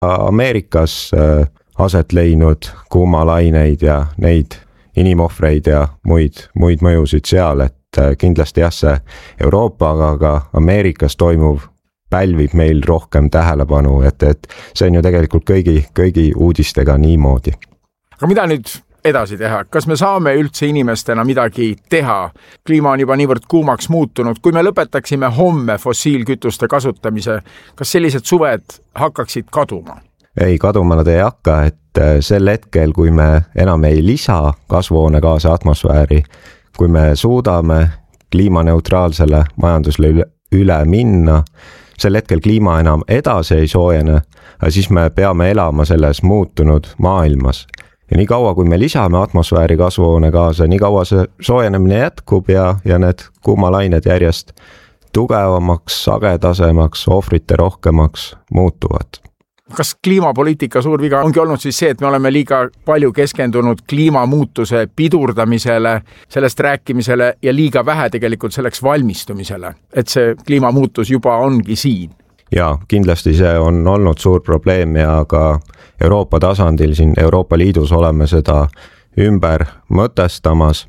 Ameerikas aset leidnud kuumalaineid ja neid inimohvreid ja muid mõjusid seal, et kindlasti jah, see Euroopa, aga ka Ameerikas toimuv pälvib meil rohkem tähelepanu, et see on ju tegelikult kõigi uudistega niimoodi. Aga mida nüüd edasi teha? Kas me saame üldse inimestena midagi teha? Kliima on juba niivõrd kuumaks muutunud. Kui me lõpetaksime homme fossiilkütuste kasutamise, kas sellised suved hakkaksid kaduma? Ei, kaduma nad ei hakka, et sel hetkel, kui me enam ei lisa kasvuhoonegaase atmosfääri, kui me suudame kliimaneutraalsele majandusele üle minna, sel hetkel kliima enam edasi ei soojene, siis me peame elama selles muutunud maailmas. Ja nii kaua, kui me lisame atmosfääri kasvuhoonegaase, nii kaua see soojenemine jätkub ja need kuumalained järjest tugevamaks, sagedasemaks, ohvrite rohkemaks muutuvad. Kas kliimapoliitika suur viga ongi olnud siis see, et me oleme liiga palju keskendunud kliimamuutuse pidurdamisele, sellest rääkimisele ja liiga vähe tegelikult selleks valmistumisele, et see kliimamuutus juba ongi siin? Ja kindlasti see on olnud suur probleem ja ka Euroopa tasandil siin Euroopa Liidus oleme seda ümber mõtestamas,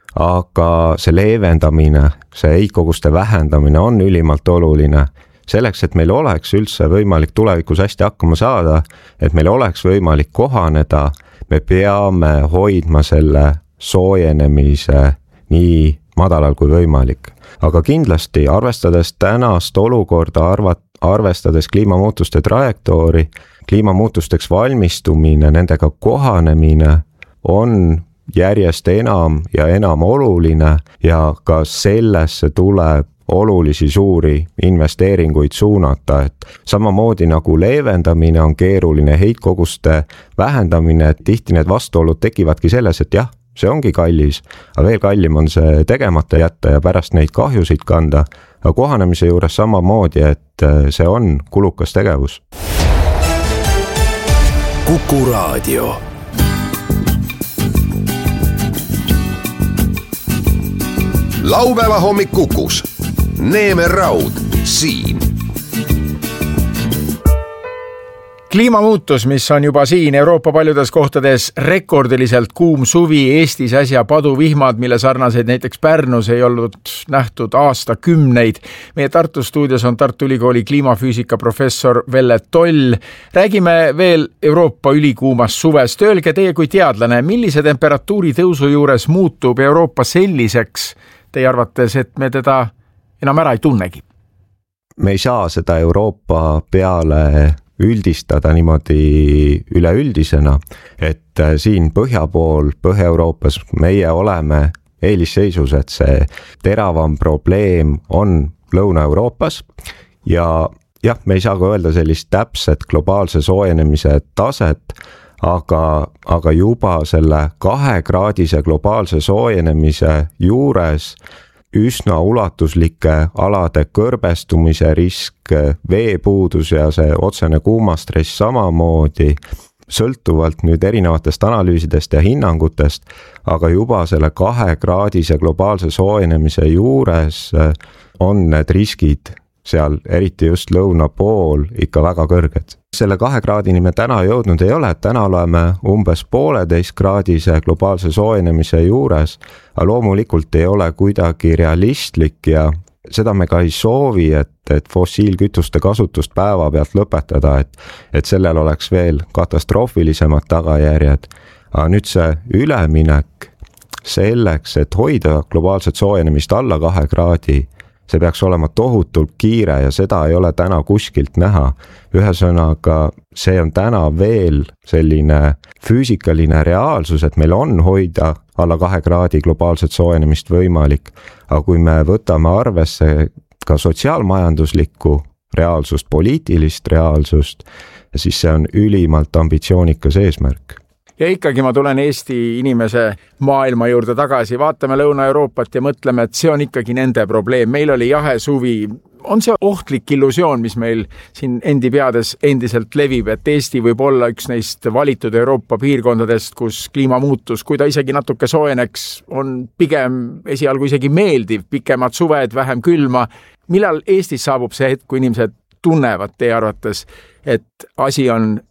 aga see leevendamine, see heitkoguste vähendamine on ülimalt oluline. Selleks, et meil oleks üldse võimalik tulevikus hästi hakkama saada, et meil oleks võimalik kohaneda, me peame hoidma selle soojenemise nii madalal kui võimalik. Aga kindlasti arvestades tänast olukorda, arvestades kliimamuutuste trajektoori, kliimamuutusteks valmistumine, nendega kohanemine on järjest enam ja enam oluline ja ka sellesse tuleb olulisi suuri investeeringuid suunata, et samamoodi nagu leevendamine on keeruline, heitkoguste vähendamine, et tihti need vastuolud tekivadki selles, et jah, see ongi kallis, aga veel kallim on see tegemata jätta ja pärast neid kahjusid kanda, aga kohanemise juures samamoodi, et see on kulukas tegevus. Kuku Raadio. Laupäeva hommik Kukus. Neeme Raud siin. Kliimamuutus, mis on juba siin Euroopa paljudes kohtades rekordiliselt kuum suvi, Eestis äsja paduvihmad, mille sarnaseid näiteks Pärnus ei olnud nähtud aastakümneid. Meie Tartu stuudios on Tartu Ülikooli kliimafüüsika professor Velle Toll. Räägime veel Euroopa ülikuumast suvest. Öelge teie kui teadlane, millise temperatuuri tõusu juures muutub Euroopa selliseks teie arvates, et me teda enam ära ei tunnegi? Me ei saa seda Euroopa peale üldistada niimoodi üleüldisena, et siin põhja pool, Põhja-Euroopas meie oleme eelisseisus, et see teravam probleem on Lõuna-Euroopas ja jah, me ei saa ka öelda sellist täpset globaalse soojenemise taset, aga juba selle 2-kraadise globaalse soojenemise juures üsna ulatuslike alade kõrbestumise risk, veepuudus ja see otsene kuumastress samamoodi, sõltuvalt nüüd erinevatest analüüsidest ja hinnangutest, aga juba selle 2-kraadise globaalse soojenemise juures on need riskid seal, eriti just lõuna pool, ikka väga kõrged. Selle 2 kraadini me täna jõudnud ei ole, et täna oleme umbes 1,5-kraadise globaalse soojenemise juures, aga loomulikult ei ole kuidagi realistlik ja seda me ka ei soovi, et fossiilkütuste kasutust päeva pealt lõpetada, et sellel oleks veel katastroofilisemad tagajärjed. Aga nüüd see üleminek selleks, et hoida globaalset soojenemist alla 2 kraadi, see peaks olema tohutult kiire ja seda ei ole täna kuskilt näha. Ühesõnaga, see on täna veel selline füüsikaline reaalsus, et meil on hoida alla 2 kraadi globaalset soojenemist võimalik. Aga kui me võtame arvesse ka sotsiaalmajanduslikku reaalsust, poliitilist reaalsust, siis see on ülimalt ambitsioonikas eesmärk. Ja ikkagi ma tulen Eesti inimese maailma juurde tagasi, vaatame Lõuna-Euroopat ja mõtleme, et see on ikkagi nende probleem. Meil oli jahe suvi. On see ohtlik illusioon, mis meil siin endi peades endiselt levib, et Eesti võib olla üks neist valitud Euroopa piirkondadest, kus kliimamuutus, kui ta isegi natuke soojeneks, on pigem esialgu isegi meeldiv, pikemad suved, vähem külma. Millal Eestis saabub see hetk, kui inimesed tunnevad teie arvates, et asi on